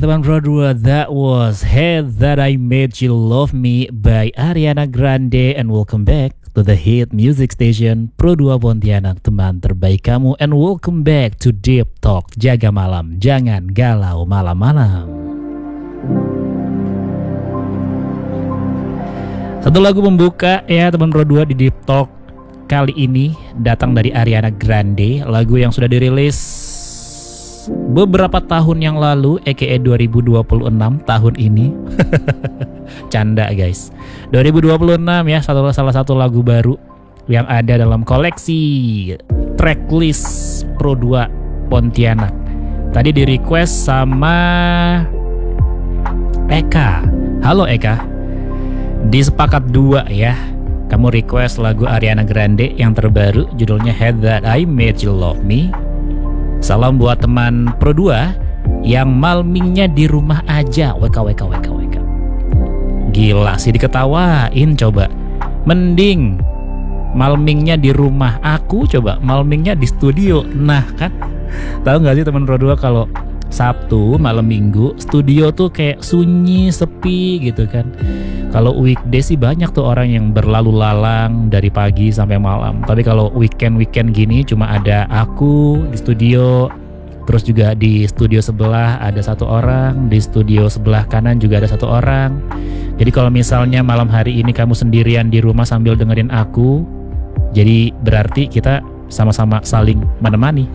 teman Pro 2, that was Hate That I Made You Love Me by Ariana Grande. And welcome back to the hit music station Pro 2 Pontianak, teman terbaik kamu. And welcome back to Deep Talk, jaga malam, jangan galau malam-malam. Satu lagu pembuka ya teman Pro 2 di Deep Talk kali ini datang dari Ariana Grande, lagu yang sudah dirilis beberapa tahun yang lalu, aka 2026 tahun ini. Canda guys, 2026 ya, salah satu lagu baru yang ada dalam koleksi tracklist Pro 2 Pontianak. Tadi di request sama Eka. Halo Eka, disepakat 2 ya. Kamu request lagu Ariana Grande yang terbaru, judulnya Hate That I Made You Love Me. Salam buat teman Pro 2 yang malmingnya di rumah aja. WK. Gila sih diketawain coba. Mending malmingnya di rumah, aku coba malmingnya di studio. Nah kan, tahu nggak sih teman Pro 2 kalau Sabtu malam Minggu studio tuh kayak sunyi, sepi gitu kan. Kalau weekday sih banyak tuh orang yang berlalu lalang dari pagi sampai malam. Tapi kalau weekend gini cuma ada aku di studio. Terus juga di studio sebelah ada satu orang, di studio sebelah kanan juga ada satu orang. Jadi kalau misalnya malam hari ini kamu sendirian di rumah sambil dengerin aku, jadi berarti kita sama-sama saling menemani.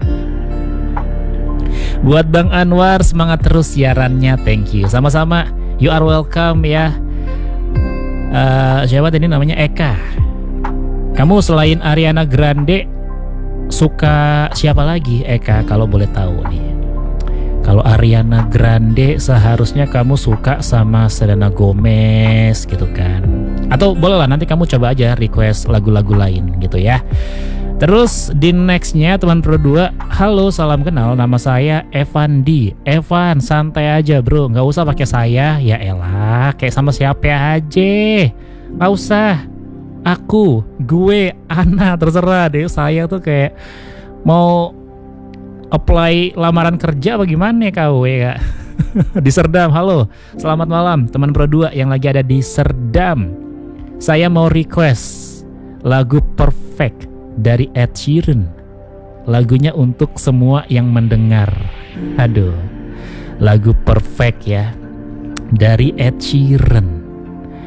Buat Bang Anwar, semangat terus siarannya, thank you. Sama-sama, you are welcome ya. Siapa tadi namanya? Eka. Kamu selain Ariana Grande suka siapa lagi Eka, kalau boleh tahu nih? Kalau Ariana Grande seharusnya kamu suka sama Selena Gomez gitu kan. Atau boleh lah nanti kamu coba aja request lagu-lagu lain gitu ya. Terus di nextnya teman Pro 2, halo salam kenal, nama saya Evan D. Evan, santai aja bro, nggak usah pakai saya. Ya elah, kayak sama siapa aja, nggak usah. Aku, gue, Ana, terserah deh. Saya tuh kayak mau apply lamaran kerja apa gimana kau ya. Di Serdam, halo, selamat malam teman Pro 2 yang lagi ada di Serdam. Saya mau request lagu Perfect dari Ed Sheeran. Lagunya untuk semua yang mendengar. Aduh, lagu Perfect ya dari Ed Sheeran.